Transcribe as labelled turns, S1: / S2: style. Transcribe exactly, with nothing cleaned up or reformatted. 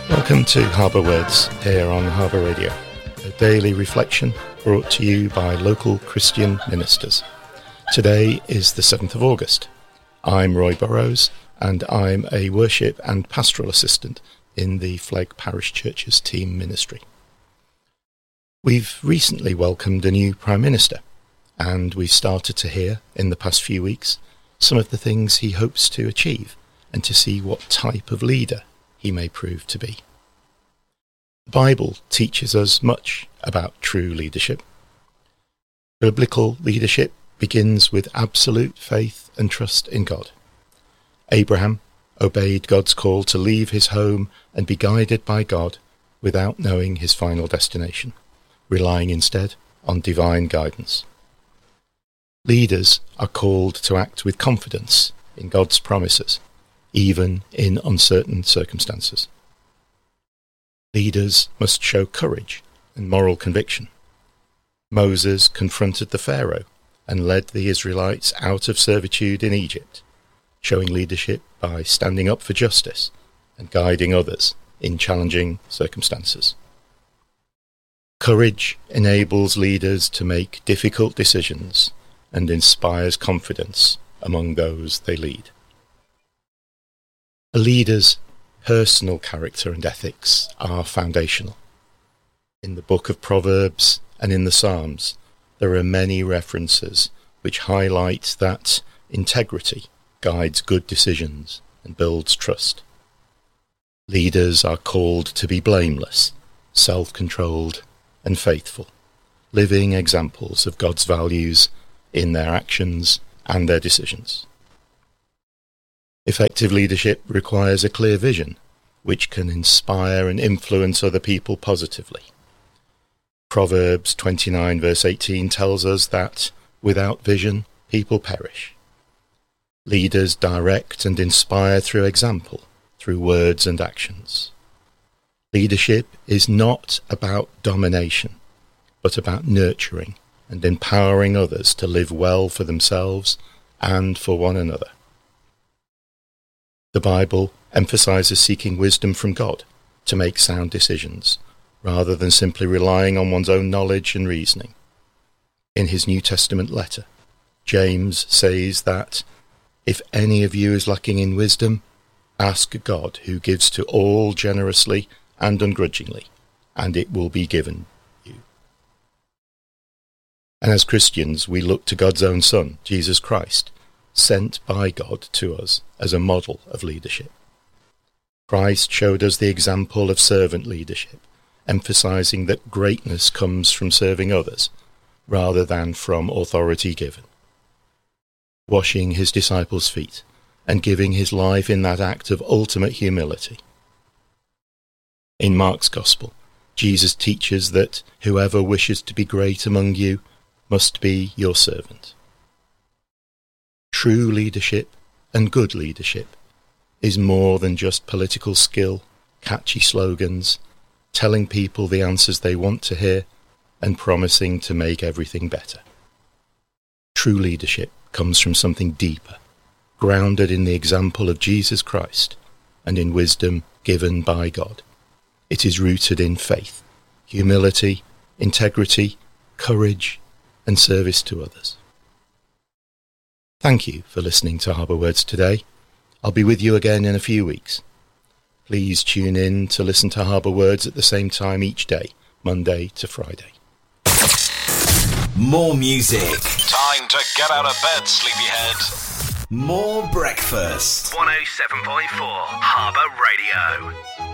S1: Welcome to Harbour Words here on Harbour Radio, a daily reflection brought to you by local Christian ministers. Today is the seventh of August. I'm Roy Burrows and I'm a worship and pastoral assistant in the Flegg Parish Church's team ministry. We've recently welcomed a new Prime Minister, and we've started to hear in the past few weeks some of the things he hopes to achieve and to see what type of leader he may prove to be. The Bible teaches us much about true leadership. Biblical leadership begins with absolute faith and trust in God. Abraham obeyed God's call to leave his home and be guided by God without knowing his final destination, relying instead on divine guidance. Leaders are called to act with confidence in God's promises, even in uncertain circumstances. Leaders must show courage and moral conviction. Moses confronted the Pharaoh and led the Israelites out of servitude in Egypt, showing leadership by standing up for justice and guiding others in challenging circumstances. Courage enables leaders to make difficult decisions and inspires confidence among those they lead. A leader's personal character and ethics are foundational. In the book of Proverbs and in the Psalms, there are many references which highlight that integrity guides good decisions and builds trust. Leaders are called to be blameless, self-controlled, and faithful, living examples of God's values in their actions and their decisions. Effective leadership requires a clear vision, which can inspire and influence other people positively. Proverbs twenty-nine verse eighteen tells us that without vision, people perish. Leaders direct and inspire through example, through words and actions. Leadership is not about domination, but about nurturing and empowering others to live well for themselves and for one another. The Bible emphasizes seeking wisdom from God to make sound decisions, rather than simply relying on one's own knowledge and reasoning. In his New Testament letter, James says that, "If any of you is lacking in wisdom, ask God, who gives to all generously and ungrudgingly, and it will be given you." And as Christians, we look to God's own Son, Jesus Christ, sent by God to us as a model of leadership. Christ showed us the example of servant leadership, emphasizing that greatness comes from serving others rather than from authority given. Washing his disciples' feet and giving his life in that act of ultimate humility. In Mark's Gospel, Jesus teaches that whoever wishes to be great among you must be your servant. True leadership and good leadership is more than just political skill, catchy slogans, telling people the answers they want to hear, and promising to make everything better. True leadership comes from something deeper, grounded in the example of Jesus Christ and in wisdom given by God. It is rooted in faith, humility, integrity, courage, and service to others. Thank you for listening to Harbour Words today. I'll be with you again in a few weeks. Please tune in to listen to Harbour Words at the same time each day, Monday to Friday.
S2: More music.
S3: Time to get out of bed, sleepyhead.
S2: More breakfast.
S3: one oh seven point four Harbour Radio.